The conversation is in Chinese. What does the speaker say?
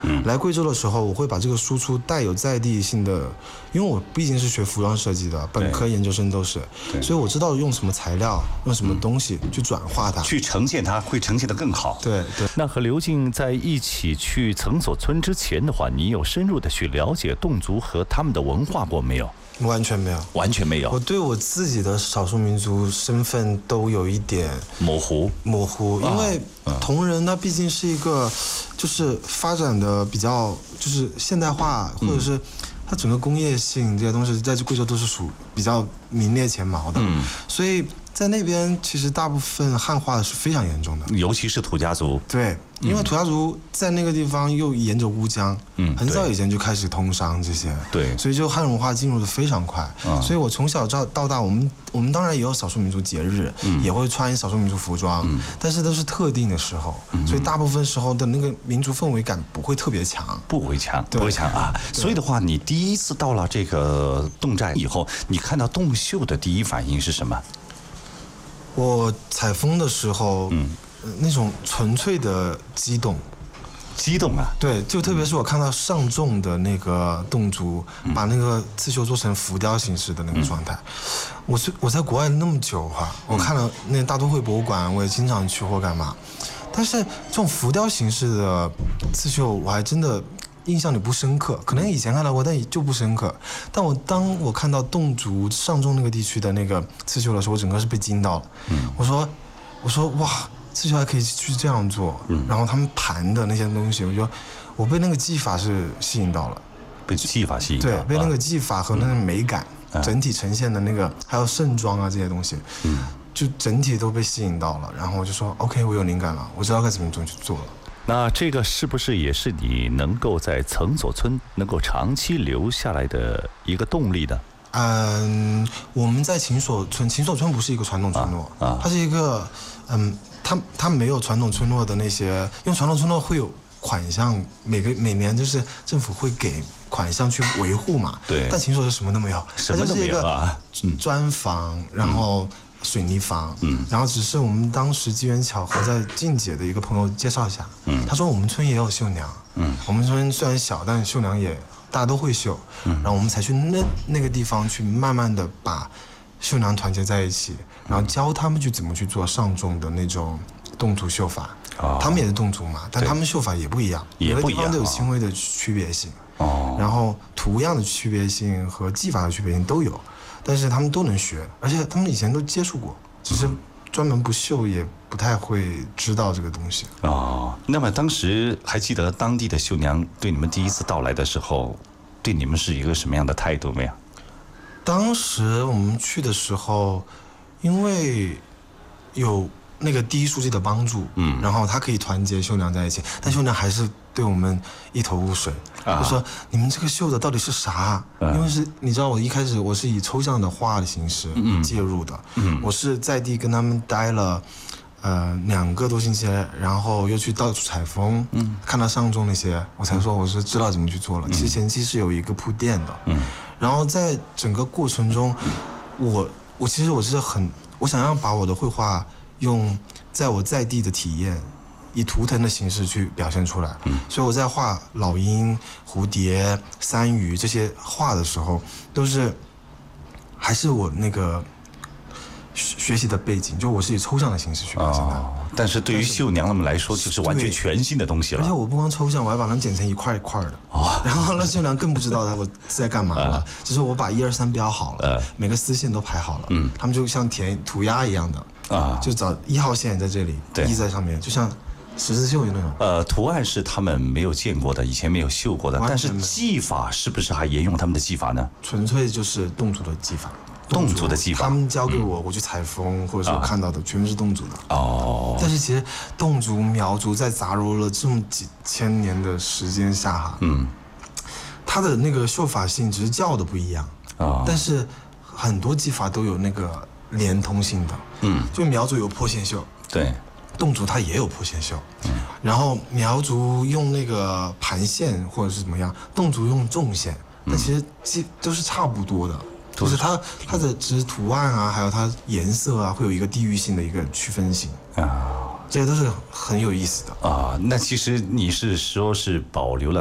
来贵州的时候，我会把这个输出带有在地性的，因为我毕竟是学服装设计的，本科研究生都是，所以我知道用什么材料，用什么东西去转化它， 去呈现它，会呈现得更好。 对。 那和刘静在一起去曾所村之前的话，你有深入的去了解侗族和他们的文化过没有？ 完全没有， 完全没有。 我对我自己的少数民族身份都有一点模糊， 因为铜仁它毕竟是一个，就是发展的比较就是现代化，或者是它整个工业性这些东西在贵州都是属比较名列前茅的，所以在那边其实大部分汉化是非常严重的， 尤其是土家族。 对。因为土家族在那个地方又沿着乌江，很早以前就开始通商这些， 对， 所以就汉文化进入的非常快。所以我从小到大，我们当然也有少数民族节日，也会穿少数民族服装，但是都是特定的时候，所以大部分时候的那个民族氛围感不会特别强， 不会强啊。所以的话，你第一次到了这个侗寨以后，你看到侗绣的第一反应是什么？ 我采风的时候，那种纯粹的激动啊！对，就特别是我看到上众的那个侗族把那个刺绣做成浮雕形式的那个状态，我在国外那么久哈，我看了那大都会博物馆，我也经常去或干嘛，但是这种浮雕形式的刺绣，我还真的印象里不深刻，可能以前看到过，但也就不深刻。但当我看到侗族上众那个地区的那个刺绣的时候，我整个是被惊到了。我说哇！刺绣还可以去这样做，然后他们盘的那些东西，我觉得我被那个技法是吸引到了， 被技法吸引到， 对，被那个技法和那个美感，整体呈现的那个，还有盛装啊这些东西，就整体都被吸引到了。然后我就说 OK， 我有灵感了，我知道该怎么去做了。 那这个是不是也是你能够在曾所村能够长期留下来的一个动力呢？ 我们在秦所村不是一个传统村落，它是一个它没有传统村落的那些，因为传统村落会有款项，每年就是政府会给款项去维护嘛。 对。 但秦所是什么都没有， 什么都没有啊。 砖房，然后水泥房，然后只是我们当时机缘巧合在静姐的一个朋友介绍下，他说我们村也有绣娘，我们村虽然小，但绣娘也大家都会绣，然后我们才去那个地方去慢慢的把绣娘团结在一起，然后教他们去怎么去做上众的那种侗族绣法。他们也是侗族嘛，但他们绣法也不一样，每个地方都有轻微的区别性。然后图样的区别性和技法的区别性都有，但是他们都能学，而且他们以前都接触过，只是专门不绣也不太会知道这个东西。 那么当时还记得当地的绣娘对你们第一次到来的时候，对你们是一个什么样的态度没有？ 当时我们去的时候，因为有那个第一书记的帮助，然后他可以团结绣娘在一起，但绣娘还是对我们一头雾水，就说你们这个绣的到底是啥？因为是你知道，我一开始我是以抽象的画的形式介入的，我是在地跟他们待了2个多星期，然后又去到处采风，看到上众那些，我才说我是知道怎么去做了。其实前期是有一个铺垫的，然后在整个过程中，我其实我想要把我的绘画用在我在地的体验，以图腾的形式去表现出来。所以我在画老鹰、蝴蝶、山鱼这些画的时候，都是还是我那个学习的背景，就我是以抽象的形式去表现它。 但是对于绣娘们来说，就是完全全新的东西了。 而且我不光抽象，我还把它们剪成一块一块的。然后那绣娘更不知道我是在干嘛了，只是我把1、2、3标好了，每个丝线都排好了，他们就像填涂鸦一样的，就找1号线在这里，印在上面，就像十字绣那种。 图案是他们没有见过的，以前没有绣过的，但是技法是不是还沿用他们的技法呢？ 纯粹就是侗族的技法。 侗族的技法， 他们教给我去采风，或者是我看到的全部是侗族的。但是其实侗族、苗族在杂糅了这么几千年的时间下哈，它的那个绣法性只是叫的不一样，但是很多技法都有那个连通性的。就苗族有破线绣， 对， 侗族它也有破线绣，然后苗族用那个盘线或者是怎么样，侗族用纵线，但其实都是差不多的。就是它的只是图案啊，还有它颜色啊，会有一个地域性的一个区分性这些都是很有意思的。 啊。那其实你是说是保留了